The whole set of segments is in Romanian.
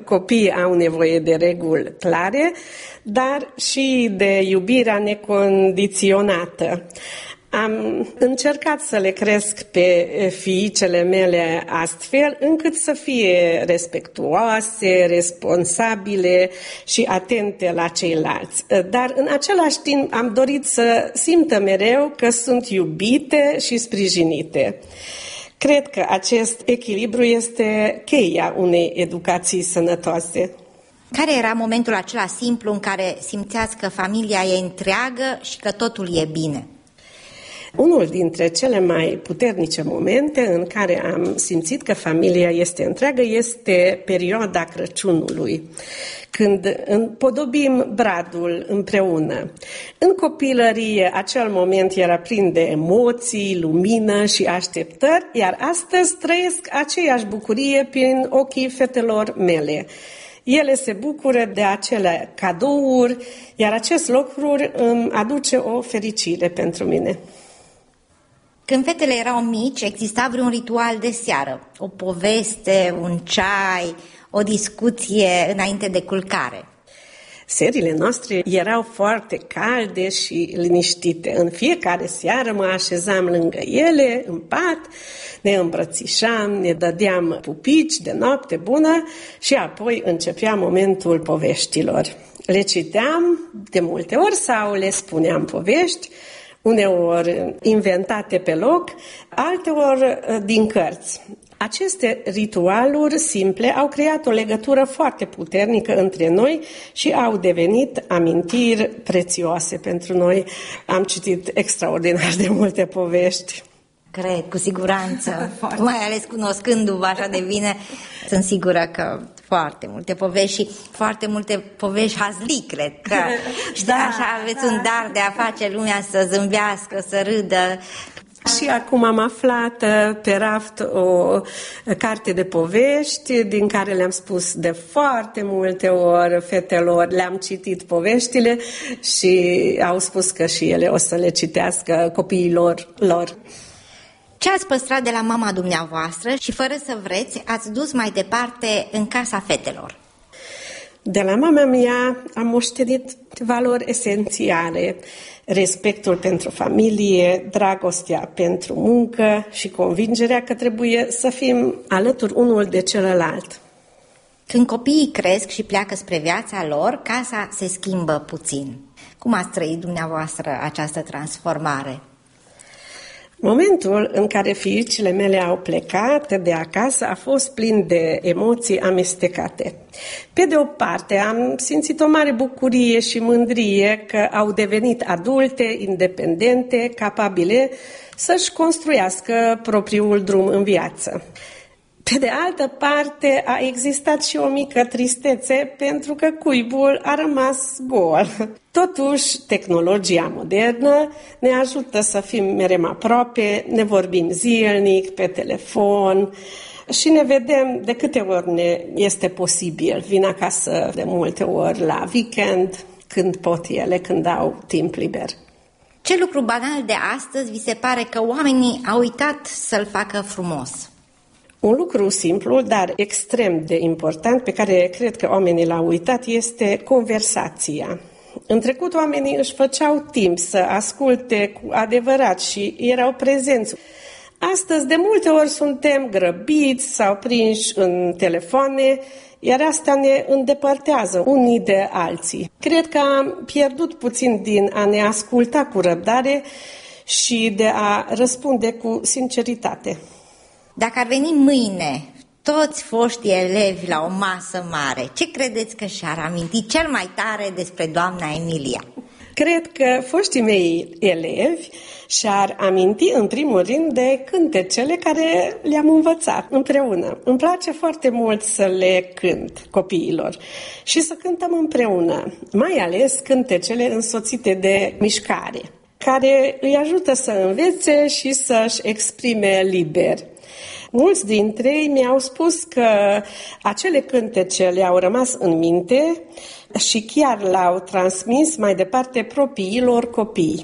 copiii au nevoie de reguli clare, dar și de iubirea necondiționată. Am încercat să le cresc pe fiicele mele astfel încât să fie respectuoase, responsabile și atente la ceilalți. Dar în același timp am dorit să simtă mereu că sunt iubite și sprijinite. Cred că acest echilibru este cheia unei educații sănătoase. Care era momentul acela simplu în care simțeați că familia e întreagă și că totul e bine? Unul dintre cele mai puternice momente în care am simțit că familia este întreagă este perioada Crăciunului, când împodobim bradul împreună. În copilărie, acel moment era plin de emoții, lumină și așteptări, iar astăzi trăiesc aceeași bucurie prin ochii fetelor mele. Ele se bucură de acele cadouri, iar acest lucru îmi aduce o fericire pentru mine. Când fetele erau mici, exista vreun ritual de seară, o poveste, un ceai, o discuție înainte de culcare. Serile noastre erau foarte calde și liniștite. În fiecare seară mă așezam lângă ele, în pat, ne îmbrățișam, ne dădeam pupici de noapte bună și apoi începea momentul poveștilor. Le citeam de multe ori sau le spuneam povești, uneori inventate pe loc, alteori din cărți. Aceste ritualuri simple au creat o legătură foarte puternică între noi și au devenit amintiri prețioase pentru noi. Am citit extraordinar de multe povești. Cred, cu siguranță, mai ales cunoscându-vă așa de bine, sunt sigură că foarte multe povești și foarte multe povești hazli, cred că așa aveți un dar de a face lumea să zâmbească, să râdă. Și acum am aflat pe raft o carte de povești din care le-am spus de foarte multe ori fetelor, le-am citit poveștile și au spus că și ele o să le citească copiilor lor. Ce ați păstrat de la mama dumneavoastră și fără să vreți ați dus mai departe în casa fetelor? De la mama mea am moștenit valori esențiale, respectul pentru familie, dragostea pentru muncă și convingerea că trebuie să fim alături unul de celălalt. Când copiii cresc și pleacă spre viața lor, casa se schimbă puțin. Cum ați trăit dumneavoastră această transformare? Momentul în care fiicele mele au plecat de acasă a fost plin de emoții amestecate. Pe de o parte, am simțit o mare bucurie și mândrie că au devenit adulte, independente, capabile să-și construiască propriul drum în viață. Pe de altă parte, a existat și o mică tristețe pentru că cuibul a rămas gol. Totuși, tehnologia modernă ne ajută să fim mereu aproape, ne vorbim zilnic, pe telefon și ne vedem de câte ori ne este posibil. Vin acasă de multe ori la weekend, când pot ele, când au timp liber. Ce lucru banal de astăzi vi se pare că oamenii au uitat să-l facă frumos? Un lucru simplu, dar extrem de important, pe care cred că oamenii l-au uitat, este conversația. În trecut, oamenii își făceau timp să asculte cu adevărat și erau prezenți. Astăzi, de multe ori, suntem grăbiți sau prinși în telefoane, iar asta ne îndepărtează unii de alții. Cred că am pierdut puțin din a ne asculta cu răbdare și de a răspunde cu sinceritate. Dacă ar veni mâine toți foștii elevi la o masă mare, ce credeți că și-ar aminti cel mai tare despre doamna Emilia? Cred că foștii mei elevi și-ar aminti în primul rând de cântecele care le-am învățat împreună. Îmi place foarte mult să le cânt copiilor și să cântăm împreună, mai ales cântecele însoțite de mișcare, care îi ajută să învețe și să-și exprime liber. Mulți dintre ei mi-au spus că acele cântece le-au rămas în minte și chiar l-au transmis mai departe propriilor copii.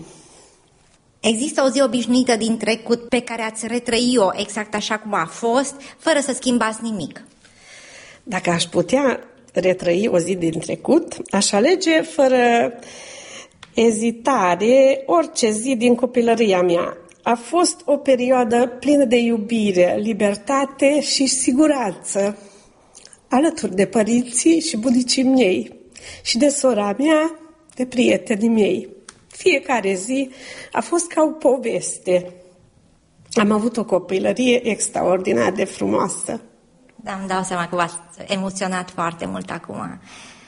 Există o zi obișnuită din trecut pe care ați retrăi-o exact așa cum a fost, fără să schimbați nimic? Dacă aș putea retrăi o zi din trecut, aș alege fără ezitare orice zi din copilăria mea. A fost o perioadă plină de iubire, libertate și siguranță, alături de părinții și bunicii mei și de sora mea, de prietenii mei. Fiecare zi a fost ca o poveste. Am avut o copilărie extraordinar de frumoasă. Da, îmi dau seama că v-ați emoționat foarte mult acum.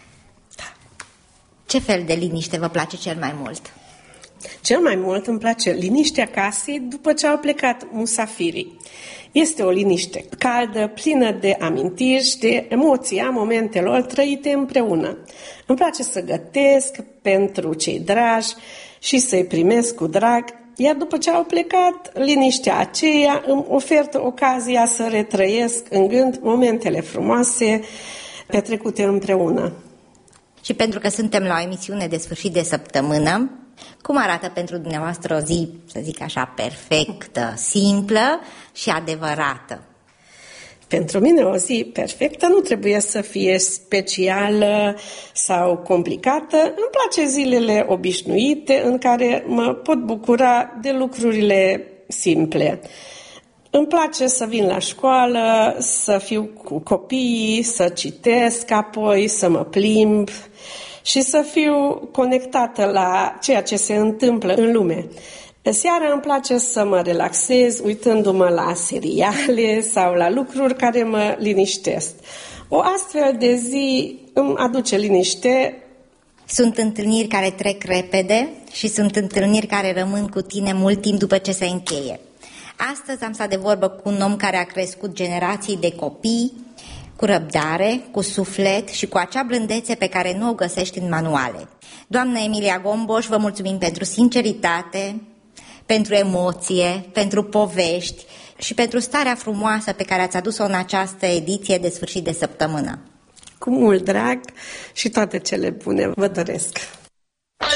Ce fel de liniște vă place cel mai mult? Cel mai mult îmi place liniștea casei după ce au plecat musafirii. Este o liniște caldă, plină de amintiri și de emoții a momentelor trăite împreună. Îmi place să gătesc pentru cei dragi și să-i primesc cu drag, iar după ce au plecat, liniștea aceea îmi ofertă ocazia să retrăiesc în gând momentele frumoase petrecute împreună. Și pentru că suntem la o emisiune de sfârșit de săptămână, cum arată pentru dumneavoastră o zi, să zic așa, perfectă, simplă și adevărată? Pentru mine o zi perfectă nu trebuie să fie specială sau complicată. Îmi place zilele obișnuite în care mă pot bucura de lucrurile simple. Îmi place să vin la școală, să fiu cu copiii, să citesc, apoi să mă plimb și să fiu conectată la ceea ce se întâmplă în lume. Seara îmi place să mă relaxez uitându-mă la seriale sau la lucruri care mă liniștesc. O astfel de zi îmi aduce liniște. Sunt întâlniri care trec repede și sunt întâlniri care rămân cu tine mult timp după ce se încheie. Astăzi am stat de vorbă cu un om care a crescut generații de copii cu răbdare, cu suflet și cu acea blândețe pe care nu o găsești în manuale. Doamnă Emilia Gomboș, vă mulțumim pentru sinceritate, pentru emoție, pentru povești și pentru starea frumoasă pe care ați adus-o în această ediție de sfârșit de săptămână. Cu mult drag și toate cele bune vă doresc!